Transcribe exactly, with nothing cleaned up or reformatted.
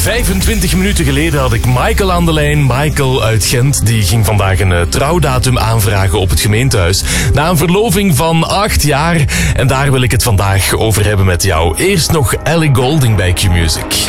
vijfentwintig minuten geleden had ik Michael aan de lijn. Michael uit Gent, die ging vandaag een uh, trouwdatum aanvragen op het gemeentehuis. Na een verloving van acht jaar. En daar wil ik het vandaag over hebben met jou. Eerst nog Ellie Goulding bij Q-Music.